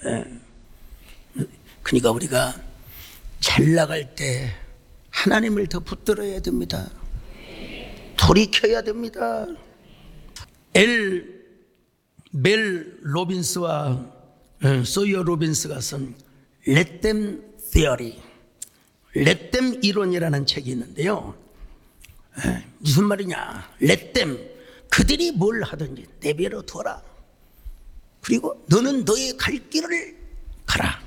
그러니까 우리가 잘 나갈 때 하나님을 더 붙들어야 됩니다. 돌이켜야 됩니다. 멜 로빈스와 소이어 로빈스가 쓴 Let Them Theory, Let Them 이론이라는 책이 있는데요. 무슨 말이냐? Let them, 그들이 뭘 하든지 내버려 둬라. 그리고 너는 너의 갈 길을 가라.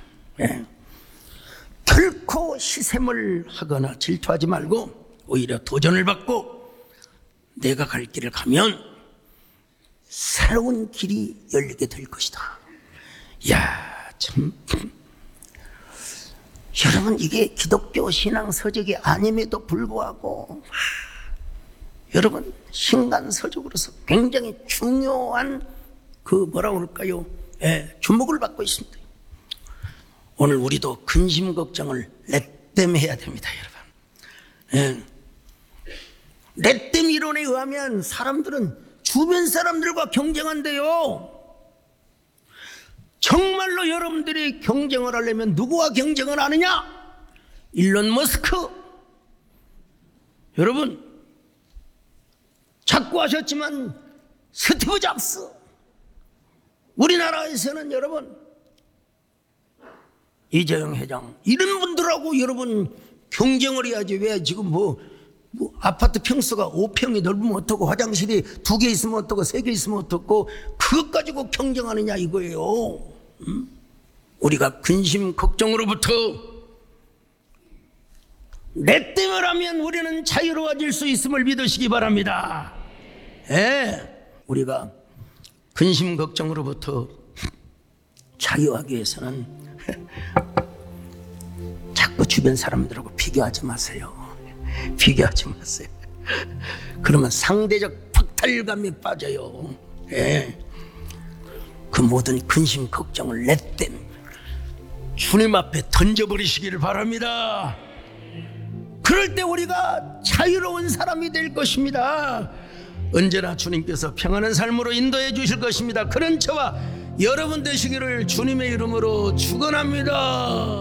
결코 시샘을 하거나 질투하지 말고 오히려 도전을 받고 내가 갈 길을 가면 새로운 길이 열리게 될 것이다. 이야, 참. 여러분, 이게 기독교 신앙 서적이 아님에도 불구하고 여러분, 신간 서적으로서 굉장히 중요한 뭐라고 그럴까요? 주목을 받고 있습니다. 오늘 우리도 근심 걱정을 렛댐 해야 됩니다, 여러분. 렛댐 이론에 의하면 사람들은 주변 사람들과 경쟁한대요. 정말로 여러분들이 경쟁을 하려면 누구와 경쟁을 하느냐? 일론 머스크. 여러분, 자꾸 하셨지만 스티브 잡스. 우리나라에서는 여러분, 이재용 회장, 이런 분들하고 여러분 경쟁을 해야지. 왜 지금 뭐 아파트 평수가 5평이 넓으면 어떻고, 화장실이 2개 있으면 어떻고, 3개 있으면 어떻고, 그것 가지고 경쟁하느냐 이거예요. 우리가 근심 걱정으로부터 렛댐을 하면 우리는 자유로워질 수 있음을 믿으시기 바랍니다. 우리가 근심 걱정으로부터 자유하기 위해서는 자꾸 주변 사람들하고 비교하지 마세요. 비교하지 마세요. 그러면 상대적 박탈감에 빠져요. 그 모든 근심 걱정을 렛댐 주님 앞에 던져버리시기를 바랍니다. 그럴 때 우리가 자유로운 사람이 될 것입니다. 언제나 주님께서 평안한 삶으로 인도해 주실 것입니다. 그런 저와 여러분 되시기를 주님의 이름으로 축원합니다.